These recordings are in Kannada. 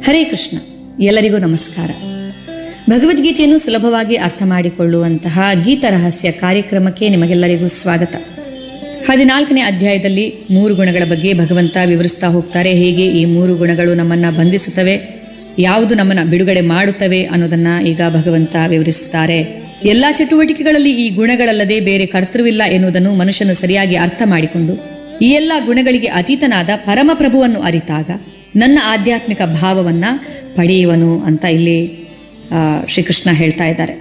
ಹರೇ ಕೃಷ್ಣ. ಎಲ್ಲರಿಗೂ ನಮಸ್ಕಾರ. ಭಗವದ್ಗೀತೆಯನ್ನು ಸುಲಭವಾಗಿ ಅರ್ಥ ಮಾಡಿಕೊಳ್ಳುವಂತಹ ಗೀತರಹಸ್ಯ ಕಾರ್ಯಕ್ರಮಕ್ಕೆ ನಿಮಗೆಲ್ಲರಿಗೂ ಸ್ವಾಗತ. 14ನೇ ಅಧ್ಯಾಯದಲ್ಲಿ 3 ಗುಣಗಳ ಬಗ್ಗೆ ಭಗವಂತ ವಿವರಿಸ್ತಾ ಹೋಗ್ತಾರೆ. ಹೇಗೆ ಈ 3 ಗುಣಗಳು ನಮ್ಮನ್ನು ಬಂಧಿಸುತ್ತವೆ, ಯಾವುದು ನಮ್ಮನ್ನು ಬಿಡುಗಡೆ ಮಾಡುತ್ತವೆ ಅನ್ನೋದನ್ನ ಈಗ ಭಗವಂತ ವಿವರಿಸುತ್ತಾರೆ. ಎಲ್ಲ ಚಟುವಟಿಕೆಗಳಲ್ಲಿ ಈ ಗುಣಗಳಲ್ಲದೆ ಬೇರೆ ಕರ್ತೃವಿಲ್ಲ ಎನ್ನುವುದನ್ನು ಮನುಷ್ಯನು ಸರಿಯಾಗಿ ಅರ್ಥ ಮಾಡಿಕೊಂಡು ಈ ಎಲ್ಲ ಗುಣಗಳಿಗೆ ಅತೀತನಾದ ಪರಮಪ್ರಭುವನ್ನು ಅರಿತಾಗ ನನ್ನ ಆಧ್ಯಾತ್ಮಿಕ ಭಾವವನ್ನ ಪಡೆಯುವನು ಅಂತ ಇಲ್ಲಿ ಶ್ರೀಕೃಷ್ಣ ಹೇಳ್ತಾ ಇದ್ದಾರೆ.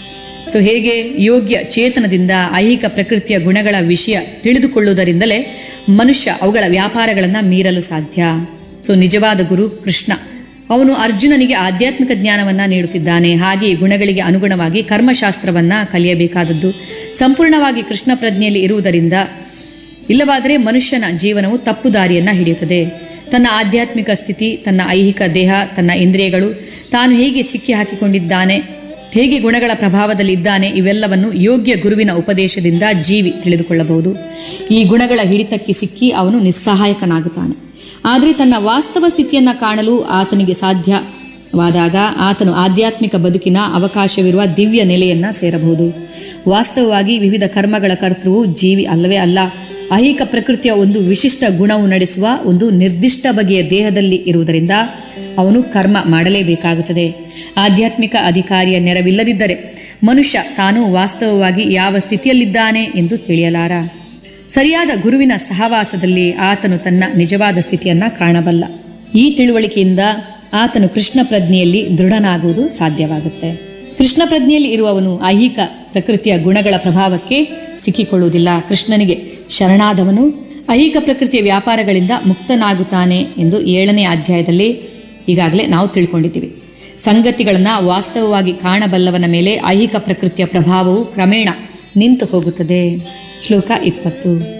ಸೊ ಹೇಗೆ ಯೋಗ್ಯ ಚೇತನದಿಂದ ಐಹಿಕ ಪ್ರಕೃತಿಯ ಗುಣಗಳ ವಿಷಯ ತಿಳಿದುಕೊಳ್ಳುವುದರಿಂದಲೇ ಮನುಷ್ಯ ಅವುಗಳ ವ್ಯಾಪಾರಗಳನ್ನು ಮೀರಲು ಸಾಧ್ಯ. ಸೊ ನಿಜವಾದ ಗುರು ಕೃಷ್ಣ, ಅವನು ಅರ್ಜುನನಿಗೆ ಆಧ್ಯಾತ್ಮಿಕ ಜ್ಞಾನವನ್ನು ನೀಡುತ್ತಿದ್ದಾನೆ. ಹಾಗೆ ಗುಣಗಳಿಗೆ ಅನುಗುಣವಾಗಿ ಕರ್ಮಶಾಸ್ತ್ರವನ್ನು ಕಲಿಯಬೇಕಾದದ್ದು ಸಂಪೂರ್ಣವಾಗಿ ಕೃಷ್ಣ ಪ್ರಜ್ಞೆಯಲ್ಲಿ ಇರುವುದರಿಂದ. ಇಲ್ಲವಾದರೆ ಮನುಷ್ಯನ ಜೀವನವು ತಪ್ಪು ದಾರಿಯನ್ನು ಹಿಡಿಯುತ್ತದೆ. ತನ್ನ ಆಧ್ಯಾತ್ಮಿಕ ಸ್ಥಿತಿ, ತನ್ನ ಐಹಿಕ ದೇಹ, ತನ್ನ ಇಂದ್ರಿಯಗಳು, ತಾನು ಹೇಗೆ ಸಿಕ್ಕಿ ಹಾಕಿಕೊಂಡಿದ್ದಾನೆ, ಹೇಗೆ ಗುಣಗಳ ಪ್ರಭಾವದಲ್ಲಿ ಇದ್ದಾನೆ, ಇವೆಲ್ಲವನ್ನು ಯೋಗ್ಯ ಗುರುವಿನ ಉಪದೇಶದಿಂದ ಜೀವಿ ತಿಳಿದುಕೊಳ್ಳಬಹುದು. ಈ ಗುಣಗಳ ಹಿಡಿತಕ್ಕೆ ಸಿಕ್ಕಿ ಅವನು ನಿಸ್ಸಹಾಯಕನಾಗುತ್ತಾನೆ. ಆದರೆ ತನ್ನ ವಾಸ್ತವ ಸ್ಥಿತಿಯನ್ನು ಕಾಣಲು ಆತನಿಗೆ ಸಾಧ್ಯವಾದಾಗ ಆತನು ಆಧ್ಯಾತ್ಮಿಕ ಬದುಕಿನ ಅವಕಾಶವಿರುವ ದಿವ್ಯ ನೆಲೆಯನ್ನು ಸೇರಬಹುದು. ವಾಸ್ತವವಾಗಿ ವಿವಿಧ ಕರ್ಮಗಳ ಕರ್ತೃವು ಜೀವಿ ಅಲ್ಲವೇ ಅಲ್ಲ. ಐಹಿಕ ಪ್ರಕೃತಿಯ ಒಂದು ವಿಶಿಷ್ಟ ಗುಣವು ನಡೆಸುವ ಒಂದು ನಿರ್ದಿಷ್ಟ ಬಗೆಯ ದೇಹದಲ್ಲಿ ಇರುವುದರಿಂದ ಅವನು ಕರ್ಮ ಮಾಡಲೇಬೇಕಾಗುತ್ತದೆ. ಆಧ್ಯಾತ್ಮಿಕ ಅಧಿಕಾರಿಯ ನೆರವಿಲ್ಲದಿದ್ದರೆ ಮನುಷ್ಯ ತಾನು ವಾಸ್ತವವಾಗಿ ಯಾವ ಸ್ಥಿತಿಯಲ್ಲಿದ್ದಾನೆ ಎಂದು ತಿಳಿಯಲಾರ. ಸರಿಯಾದ ಗುರುವಿನ ಸಹವಾಸದಲ್ಲಿ ಆತನು ತನ್ನ ನಿಜವಾದ ಸ್ಥಿತಿಯನ್ನು ಕಾಣಬಲ್ಲ. ಈ ತಿಳುವಳಿಕೆಯಿಂದ ಆತನು ಕೃಷ್ಣ ಪ್ರಜ್ಞೆಯಲ್ಲಿ ದೃಢನಾಗುವುದು ಸಾಧ್ಯವಾಗುತ್ತೆ. ಕೃಷ್ಣ ಪ್ರಜ್ಞೆಯಲ್ಲಿ ಇರುವವನು ಐಹಿಕ ಪ್ರಕೃತಿಯ ಗುಣಗಳ ಪ್ರಭಾವಕ್ಕೆ ಸಿಕ್ಕಿಕೊಳ್ಳುವುದಿಲ್ಲ. ಕೃಷ್ಣನಿಗೆ ಶರಣಾದವನು ಐಹಿಕ ಪ್ರಕೃತಿಯ ವ್ಯಾಪಾರಗಳಿಂದ ಮುಕ್ತನಾಗುತ್ತಾನೆ ಎಂದು 7ನೇ ಅಧ್ಯಾಯದಲ್ಲಿ ಈಗಾಗಲೇ ನಾವು ತಿಳ್ಕೊಂಡಿದ್ದೀವಿ. ಸಂಗತಿಗಳನ್ನು ವಾಸ್ತವವಾಗಿ ಕಾಣಬಲ್ಲವನ ಮೇಲೆ ಐಹಿಕ ಪ್ರಕೃತಿಯ ಪ್ರಭಾವವು ಕ್ರಮೇಣ ನಿಂತು ಹೋಗುತ್ತದೆ. ಶ್ಲೋಕ 20.